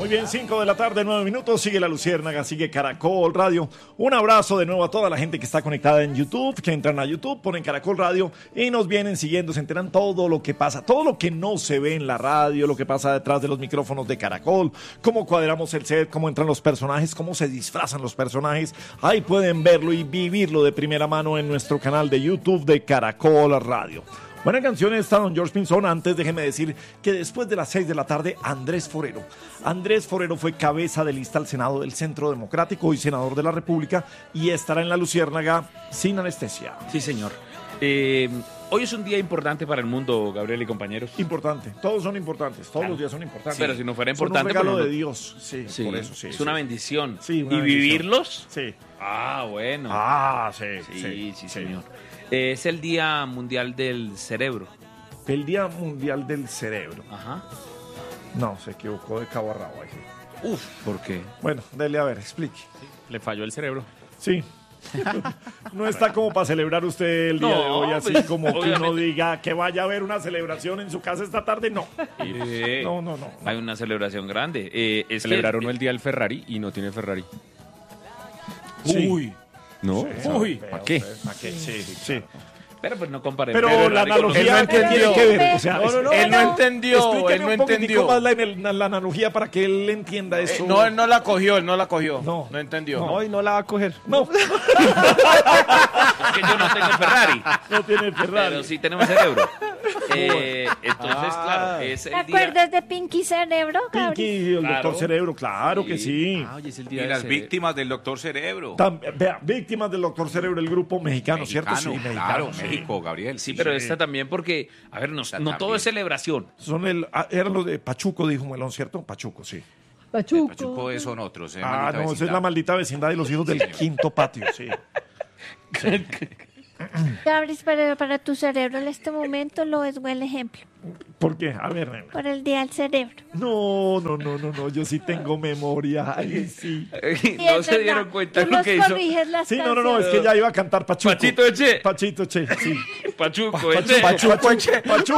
Muy bien, 5 de la tarde, 9 minutos, sigue La Luciérnaga, sigue Caracol Radio. Un abrazo de nuevo a toda la gente que está conectada en YouTube, que entran a YouTube, ponen Caracol Radio y nos vienen siguiendo, se enteran todo lo que pasa, todo lo que no se ve en la radio, lo que pasa detrás de los micrófonos de Caracol, cómo cuadramos el set, cómo entran los personajes, cómo se disfrazan los personajes. Ahí pueden verlo y vivirlo de primera mano en nuestro canal de YouTube de Caracol Radio. Buena canción está don George Pinzón. Antes déjeme decir que después de las 6 de la tarde, Andrés Forero fue cabeza de lista al Senado del Centro Democrático y senador de la República y estará en La Luciérnaga sin anestesia. Sí, señor. Hoy es un día importante para el mundo, Gabriel y compañeros. Importante, todos son importantes, todos los días son importantes. Sí, pero si no fuera importante... Son un regalo pues, de Dios, sí, por eso sí. Es una bendición. Sí, una ¿Y bendición. vivirlos? Sí. Ah, bueno. Ah, Sí, señor. Es el Día Mundial del Cerebro. El Día Mundial del Cerebro. Ajá. No, se equivocó de cabo a rabo ahí. Uf, ¿por qué? Bueno, dele a ver, explique. Le falló el cerebro. Sí. No está como para celebrar usted el día de hoy, así pues, como que uno obviamente. diga que vaya a haber una celebración en su casa esta tarde, no. No. Hay una celebración grande. Celebraron el día del Ferrari y no tiene Ferrari. Sí. Uy. ¿No? Sí, Uy. feo, ¿Para qué? feo, ¿para qué? Sí. Pero pues no comparemos. Pero la analogía Él no entendió. tiene que ver. O sea, Él no entendió. explíqueme Él no un poquitico entendió. más la analogía para que él entienda eso. No, él no la cogió. No. No entendió. No, y no la va a coger. No, Es que yo no tengo Ferrari. no tiene Ferrari. Pero sí tenemos cerebro. Entonces, claro, es ¿Te el día... acuerdas de Pinky Cerebro, Gabriel? Pinky, el Claro. doctor Cerebro, claro que sí. Hoy es el Y día las víctimas del doctor Cerebro. Vea, víctimas del doctor Cerebro, el grupo mexicano, ¿cierto? Sí, claro, sí. México, Gabriel. Sí, pero esta también porque, a ver, no todo también. es celebración. Eran los de Pachuco, dijo Melón, ¿cierto? Pachuco, sí. Pachuco son otros. No, maldita esa es vecindad. la maldita vecindad de los hijos del quinto patio, sí. Gabriel, para tu cerebro en este momento lo es buen ejemplo. ¿Por qué? A ver, nena. Por el día del cerebro. No, yo sí tengo memoria. Ay, sí. No se dieron cuenta Tú lo nos que hizo corriges las Sí, no, es que ya iba a cantar Pachuco. Pachito Eche. Pachito Che, sí. Pachuco. Eche. Pachuco Eche. No,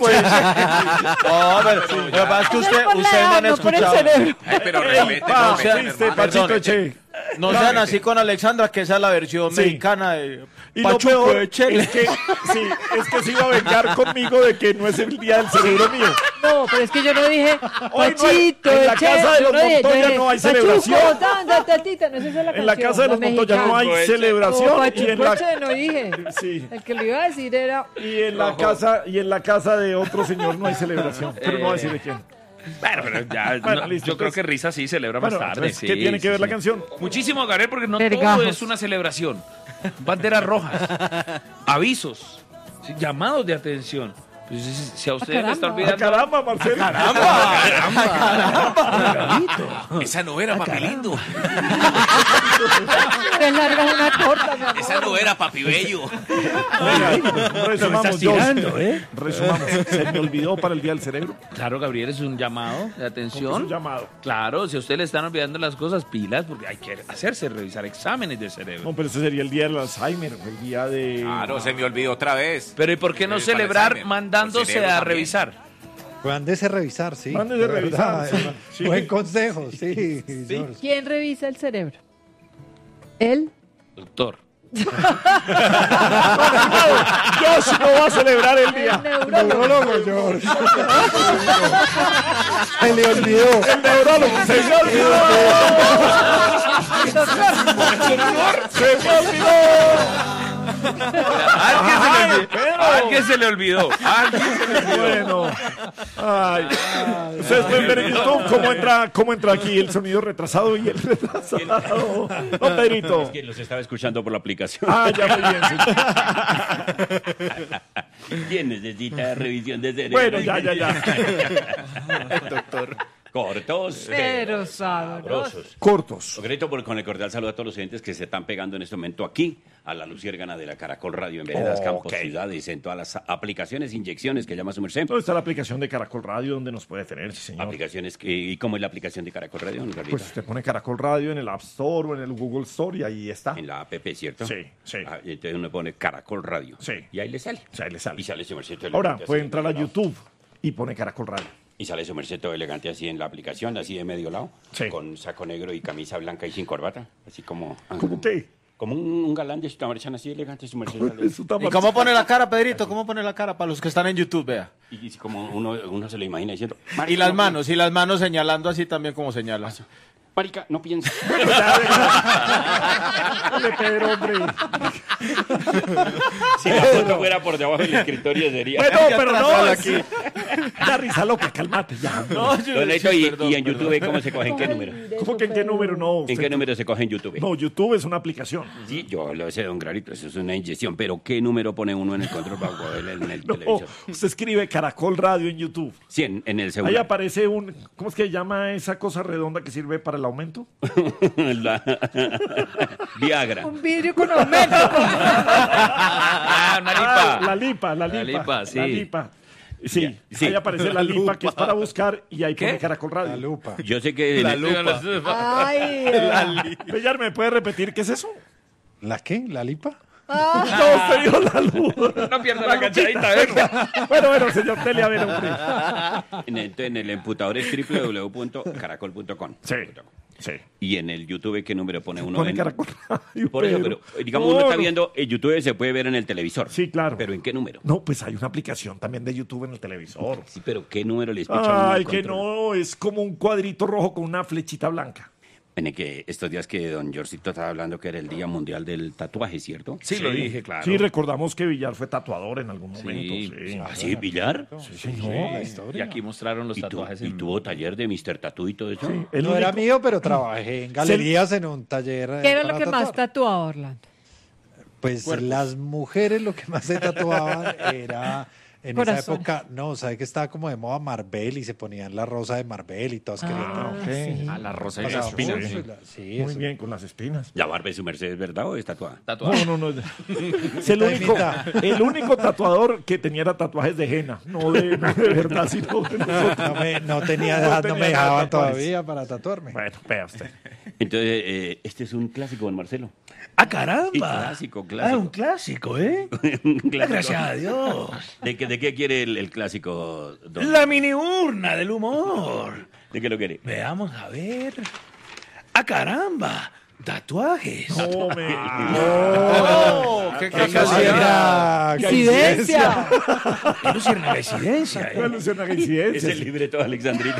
pero lo que pasa es que ustedes no han escuchado. Ay, pero respete, no, Triste, Pachito Perdón. Che. No sean así con Alexandra, que esa es la versión Sí. mexicana de Y lo Pachuco peor de Che. es que se iba a vengar conmigo de que no es el día del cerebro mío. No, pero es que yo no dije Hoy no hay- Pachito, en la Che, casa de yo los dije, Montoya yo dije, no hay Pachuco, celebración. tatita, no es esa la En la canción, casa de los Montoya no hay mexicana. celebración. No, Y en Pachuco, la, Che, no dije. sí. El que lo iba a decir era... Y en la casa de otro señor no hay celebración. Pero no voy a decir de quién. Bueno, pero ya, Bueno, no, listo, yo creo entonces- que Risa sí celebra Bueno, más tarde. entonces, Sí, ¿qué tiene que ver la canción? Muchísimo, Gabriel, porque no Vergajos. todo es una celebración. Banderas rojas, avisos, sí, llamados de atención. Pues, si a ustedes le está caramba. olvidando... Caramba, Marcelo. Esa no era papi lindo. Te largas una torta, mi amor. Esa no era papi bello. Resumamos, tirando, resumamos. Se me olvidó para el día del cerebro. Claro, Gabriel, es un llamado de Es atención. un llamado. Claro, si a usted le están olvidando las cosas, pilas, porque hay que hacerse revisar exámenes de cerebro. No, pero ese sería el día del Alzheimer, el día de... Claro, se me olvidó otra vez. Pero ¿y por qué no Para el celebrar Alzheimer. mandándose El cerebro a también. revisar? Mándese a revisar, sí. Mándese a de revisar, verdad, sí. Buen consejo, sí. George. ¿Quién revisa el cerebro? ¿Él? Doctor. Josh no va a celebrar el El día. neurólogo. Neurólogo, George. Se le olvidó. El neurólogo. Se me olvidó. Se me olvidó. ¿A quién se le olvidó? Bueno. Ay. Ustedes pueden ver en YouTube cómo entra aquí el sonido retrasado y el retrasado. No, Pedrito. Que los estaba escuchando por la aplicación. Ah, ya muy bien. Sí. ¿Quién necesita revisión de cerebro? Bueno, ya. Doctor. Cortos. Pero sabrosos. Sabrosos. Cortos. Concreto, con el cordial saludo a todos los oyentes que se están pegando en este momento aquí a la Luciérgana de la Caracol Radio en Veredas, Campos, Ciudades, en todas las aplicaciones, inyecciones que llama su merced. ¿Dónde está la aplicación de Caracol Radio donde nos puede tener, sí, señor? Aplicaciones ¿y cómo es la aplicación de Caracol Radio, don Gabriel? Pues usted pone Caracol Radio en el App Store o en el Google Store y ahí está. En la app, ¿cierto? Sí, sí. Ah, y entonces uno pone Caracol Radio. Sí. Y ahí le sale. O sea, ahí le sale. Y sale su merced. Ahora puede entrar a YouTube y pone Caracol Radio. Y sale su merced todo elegante así en la aplicación, así de medio lado, Sí. con saco negro y camisa blanca y sin corbata, así como... ¿Cómo qué? Como un galán de su merced, así elegante su merced. sale. Eso está ¿Y cómo pone la cara, Pedrito? ¿Cómo pone la cara para los que están en YouTube, vea? Y como uno se lo imagina diciendo... Y "Marica, las no manos, señalando así también como señala. piensa. Marica, no piensa. Dale, Pedro, hombre. Si la foto fuera por debajo del escritorio sería... Bueno, pero no. aquí. La risa loca, cálmate ya. No, yo- Don Neto, sí, y perdón, en YouTube cómo se coge, ¿en qué número? ¿Cómo que en qué número no? ¿En Usted- qué número se coge en YouTube? No, YouTube es una aplicación. Sí, yo lo sé, don Clarito, eso es una inyección, pero ¿qué número pone uno en el control para cogerle en el No, televisor? usted escribe Caracol Radio en YouTube. Sí, en el Ahí celular. aparece un... ¿Cómo es que se llama esa cosa redonda que sirve para el aumento? La- Viagra. Un vidrio con aumento. Ah, una lipa. La lipa. La lipa, sí. La lipa. Sí, Ya, sí. ahí aparece la lipa que es para buscar y ahí pone ¿Qué? Caracol Radio. La lupa. Yo sé que... La lupa. Ay. Bellar, ¿me puede repetir qué es eso? ¿La qué? ¿La lipa? No, usted dijo la luz. No pierda la cachadita, venga. Bueno, señor Tele, a ver, hombre. En el emputador es www.caracol.com. Sí. Y en el YouTube, ¿qué número pone uno? Pone Caracol Radio. Por eso, Pedro. pero digamos, uno está No. viendo, el YouTube se puede ver en el televisor. Sí, claro. ¿Pero en qué número? No, pues hay una aplicación también de YouTube en el televisor. Sí, pero ¿qué número le escucha uno al Ay, que control? no, es como un cuadrito rojo con una flechita blanca. En el que estos días que don Jorcito estaba hablando que era el Día Mundial del Tatuaje, ¿cierto? Sí, lo dije, claro. Sí, recordamos que Villar fue tatuador en algún momento. Sí. Sí. ¿Ah, sí, Villar? Sí, señor. La historia. Y aquí mostraron los ¿Y, tatuajes. y tuvo taller de Mr. Tattoo y todo eso? El No era único- mío, pero trabajé en galerías en un taller. ¿Qué era para lo que más tatuar. tatuaba Orlando? Pues las mujeres lo que más se tatuaban era en Corazones. esa época, no, sabe que estaba como de moda Marvel y se ponían la rosa de Marvel y todas querían. ok. Ah, la rosa y Pasaba las espinas. mucho sí. y sí, Muy eso. bien, con las espinas. ¿La barba de su merced es verdad o es tatuada? Tatuaje. No. Es el único tatuador que tenía era tatuajes de henna, no de verdad, sino de nosotros. No tenía No edad, no tenía me dejaban tatuajes. todavía para tatuarme. Bueno, vea usted. Entonces, este es un clásico, don Marcelo. ¡Ah, Sí, caramba! clásico. Ah, un clásico, ¿eh? Un clásico. Gracias a Dios. ¿De qué quiere el clásico, don? La mini urna del humor. ¿De qué lo quiere? Veamos, a ver. ¡Ah, caramba! Tatuajes. No, me... ¿Qué Casualidad. ¡Incidencia! ¡Qué luciérnaga incidencia! Una luciérnaga incidencia. Es el libreto de Alexandrita.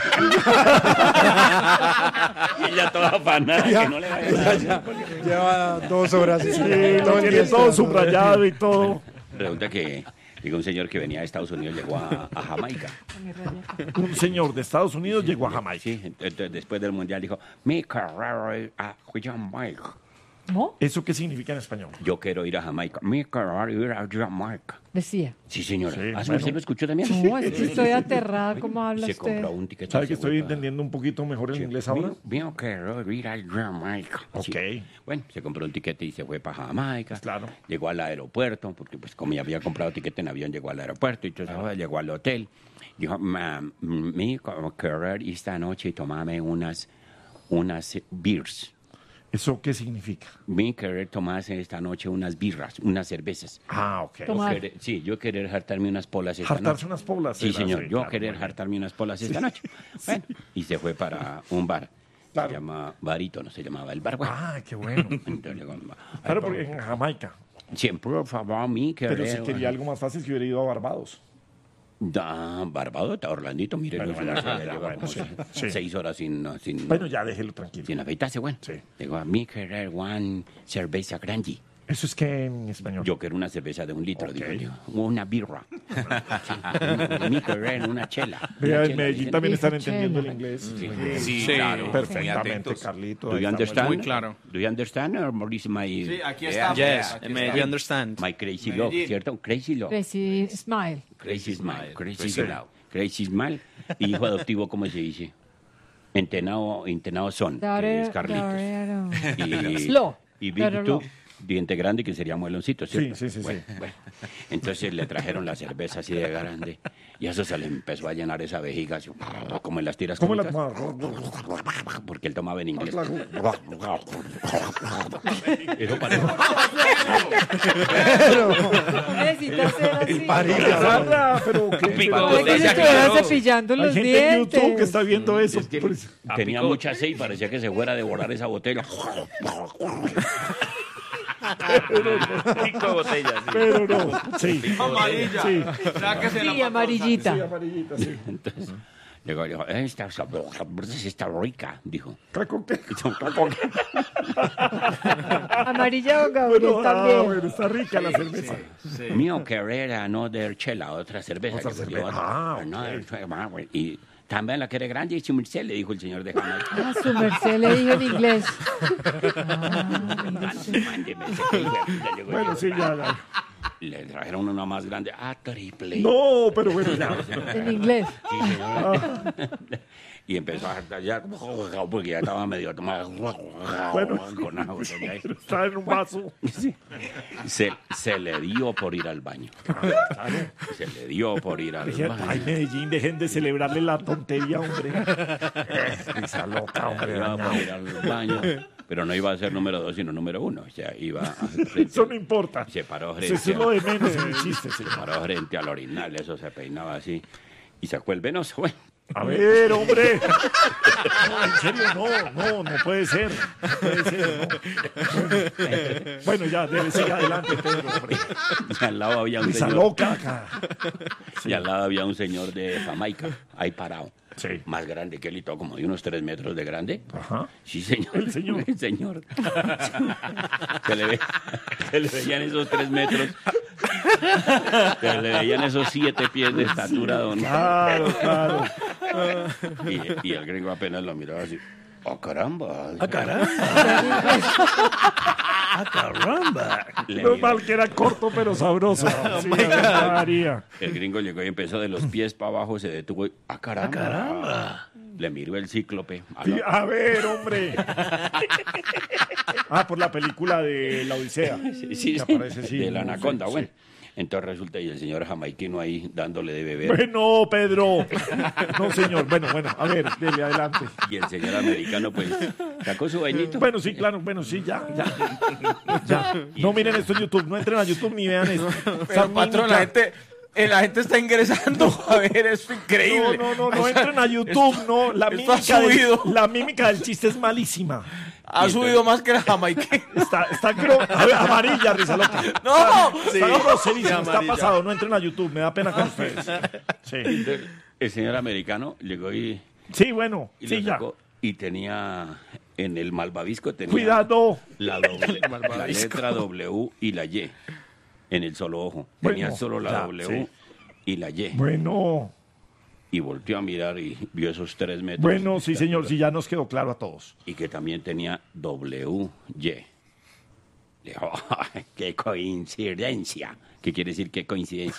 Y ella toda afanada, que no le vaya a dar. Lleva 2 horas. Sí, lo tiene todo subrayado y todo. Resulta que digo, un señor que venía de Estados Unidos llegó a Jamaica. Un señor de Estados Unidos llegó a Jamaica. Sí, entonces después del mundial dijo, mi carrera es a Jamaica. ¿No? ¿Eso qué significa en español? Yo quiero ir a Jamaica. Mi carrera es ir a Jamaica. Decía. Sí, señora. Sí, ¿Usted bueno. lo escuchó también? No, es que estoy aterrada. ¿Cómo habla Se usted? compró un ticket. ¿Sabe y que se estoy fue entendiendo un poquito mejor el inglés ahora? Yo quiero ir a Jamaica. Sí. Ok. Bueno, se compró un tiquete y se fue para Jamaica. Claro. Llegó al aeropuerto, porque pues como ya había comprado tiquete en avión, llegó al aeropuerto y entonces llegó al hotel. Dijo, mi querer esta noche tomarme unas beers. ¿Eso qué significa? Mi querer tomarse esta noche unas birras, unas cervezas. Ah, ok. Tomar. Yo querer hartarme unas polas esta Hartarse noche. unas polas. Sí, señor. Yo claro, querer muy bien. hartarme unas polas esta noche. Bueno, y se fue para un bar. Claro. Se llama Barítono, se llamaba el bar. Bueno. Ah, qué bueno. Entonces llegó, Claro, porque en Jamaica. siempre, por favor, mi querer. Pero si quería algo más fácil, que hubiera ido a Barbados. Barbados, está Orlandito, mire, Bueno, Luis bueno, Ignacio, ya, ya lleva bueno, como sí. 6 horas sin Bueno, ya déjelo tranquilo. afeitarse, bueno. Sí. Digo, mi querer one cerveza grande. Eso es que en español. Yo quiero una cerveza de 1 litro, Ok. digo yo. Una birra. Sí. Mi querer, una chela. Vea, Una en chela, Medellín dicen. también están Dice entendiendo el chela. inglés. Sí, Sí, claro. Muy Perfectamente, atentos. Carlito. Do ahí you estamos. understand? Muy claro. Do you understand or is my, Sí, aquí Yeah. está. Yes, aquí may está. you understand? my crazy love, Medellín. ¿cierto? Crazy love. Crazy Smile. Crazy smile. Crazy Crazy smile. love. Crazy smile. Y hijo adoptivo, ¿cómo se dice? Entenado son, que es Carlitos. Y, Slow. y Daughter Víctor, Law. diente grande que sería mueloncito, ¿cierto? Sí. Bueno. Entonces le trajeron la cerveza así de grande y eso se le empezó a llenar esa vejiga, así, como en las tiras ¿Cómo la cómicas, tomaba? porque él tomaba en inglés. Eso parece- Necesita ser así. Marica, Sandra, pero ¿qué? Pico Pero- Es que se botella, estuvieran claro. cepillando los Hay gente en YouTube que dientes. está viendo eso. Es que Pues, tenía Apicó. mucha sed y parecía que se fuera a devorar esa botella. Pico de botella, sí. pero no. Sí. Amarilla. Sí. Sí, amarillita. Sí, amarillita, sí. Entonces, llegó y dijo, esta está rica, dijo. ¿Con qué? Amarilla o Bueno, Gabriel también. bueno, está rica la cerveza. Mío querer another chela, otra cerveza. Otra Le pidió cerveza. otra. Ah, Another chela, y también la quiere grande y su merced, le dijo el señor de Jamaica. Ah, su merced le dijo en inglés. Bueno, sí, ya. Le trajeron una más grande, triple. No, pero bueno, ya. En inglés. Sí, señor. Y empezó a tallar porque ya estaba medio tomado. Bueno, Con agua, ya. está en un vaso. Sí. Se le dio por ir al baño. Se le dio por ir al Ay, baño. Medellín, dejen de celebrarle la tontería, hombre. Esa loca, hombre. Iba por ir al baño, pero no iba a ser número 2, sino número 1. O sea, iba Eso no importa. Se paró Eso frente es lo de menos en el chiste, se señor. paró frente al orinal, eso se peinaba así. Y sacó el venoso, bueno. A ver, hombre. No, en serio, no puede ser. No puede ser, no. Bueno, ya, debe seguir adelante, Pedro, hombre. Y al lado había un Esa señor. loca acá. Y al lado había un señor de Jamaica, ahí parado. Sí. Más grande que él y todo, como de unos 3 metros de grande. Ajá. Sí, señor. El señor. El señor. Se le veían esos 3 metros. Se le veían esos 7 pies de estatura, don. Claro. Y el gringo apenas lo miraba así. ¡Oh, caramba! caramba! Le No miró. mal que era corto, pero sabroso. Sí, María. El gringo llegó y empezó de los pies para abajo, se detuvo y ¡ah, caramba! Le miró el cíclope. Sí, a ver, hombre. Por la película de La Odisea. Sí, Me aparece, sí. de la anaconda, Sí, bueno. Entonces resulta y el señor jamaiquino ahí dándole de beber. Bueno, Pedro. No, señor. Bueno, a ver, dele adelante. Y el señor americano pues sacó su bañito. Bueno, sí, claro, sí, ya. No miren esto en YouTube, no entren a YouTube ni vean esto. Pero, patrón, la gente está ingresando a ver, es increíble. No entren a YouTube, no. Esto ha subido. La mímica del chiste es malísima. Ha subido más que la jamaiquina. Está a ver, amarilla, risa loca. ¡No! Está groserísimo, está amarilla. pasado. No entren a YouTube, me da pena con ustedes. Sí, El señor americano llegó y sí, bueno, lo sí, ya. sacó y tenía en el malvavisco tenía Cuidado. la letra W y la Y en el solo ojo. Tenía Bueno, solo la ya, W sí. y la Y. Bueno, Y volteó a mirar y vio esos 3 metros. bueno, sí, señor, sí, ya nos quedó claro a todos. Y que también tenía WY. Le dijo, "Ay, qué coincidencia. ¿Qué quiere decir qué coincidencia?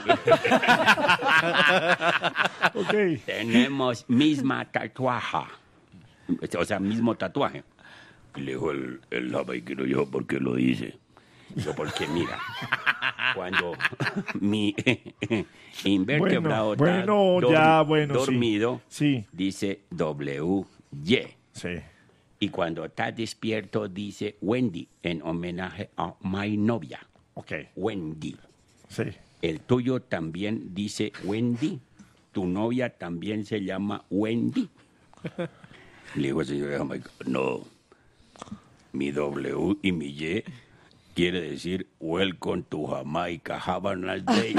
Ok. Tenemos misma tatuaje. O sea, mismo tatuaje. Y le dijo el jamaiquino, yo, ¿por qué lo dice? Yo, porque mira, cuando mi invertebrado Bueno, ya, bueno, sí. dormido, Sí. dice WY. Sí. Y cuando está despierto, dice Wendy, en homenaje a mi novia, Ok. Wendy. Sí. El tuyo también dice Wendy. Tu novia también se llama Wendy. Le digo al señor de Jamaica, no. Mi W y mi Y quiere decir Welcome to Jamaica, have a nice day.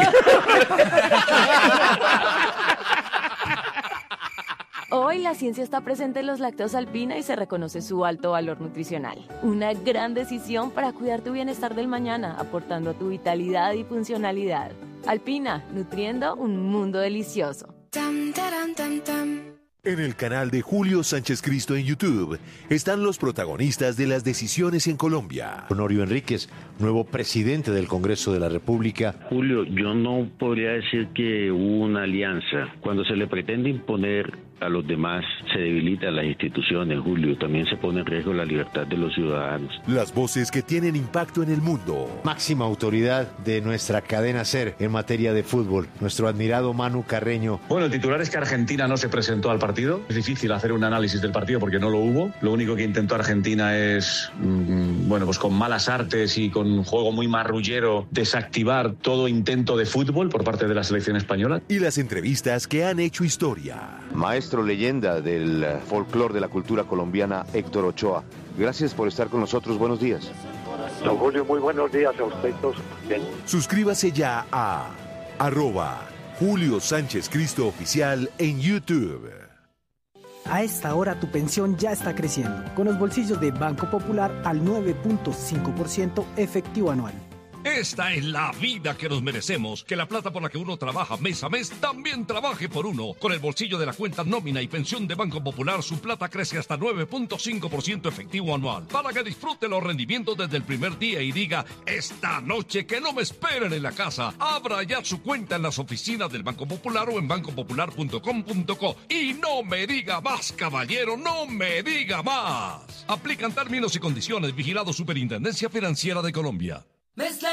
Hoy la ciencia está presente en los lácteos Alpina y se reconoce su alto valor nutricional. Una gran decisión para cuidar tu bienestar del mañana, aportando a tu vitalidad y funcionalidad. Alpina, nutriendo un mundo delicioso. En el canal de Julio Sánchez Cristo en YouTube están los protagonistas de las decisiones en Colombia. Honorio Enríquez, nuevo presidente del Congreso de la República. Julio, yo no podría decir que hubo una alianza. Cuando se le pretende imponer a los demás, se debilitan las instituciones, Julio. También se pone en riesgo la libertad de los ciudadanos. Las voces que tienen impacto en el mundo. Máxima autoridad de nuestra cadena SER en materia de fútbol, nuestro admirado Manu Carreño. Bueno, el titular es que Argentina no se presentó al partido. Es difícil hacer un análisis del partido porque no lo hubo. Lo único que intentó Argentina es, pues con malas artes y con un juego muy marrullero, desactivar todo intento de fútbol por parte de la selección española. Y las entrevistas que han hecho historia. Maestro leyenda del folclore de la cultura colombiana, Héctor Ochoa. Gracias por estar con nosotros. Buenos días. Don Julio, muy buenos días a usted todos. Suscríbase ya a @Julio Sánchez Cristo Oficial en YouTube. A esta hora tu pensión ya está creciendo, con los bolsillos de Banco Popular al 9.5% efectivo anual. Esta es la vida que nos merecemos. Que la plata por la que uno trabaja mes a mes también trabaje por uno. Con el bolsillo de la cuenta nómina y pensión de Banco Popular, su plata crece hasta 9.5% efectivo anual. Para que disfrute los rendimientos desde el primer día y diga, esta noche que no me esperen en la casa. Abra ya su cuenta en las oficinas del Banco Popular o en bancopopular.com.co. Y no me diga más, caballero, no me diga más. Aplican términos y condiciones. Vigilado Superintendencia Financiera de Colombia.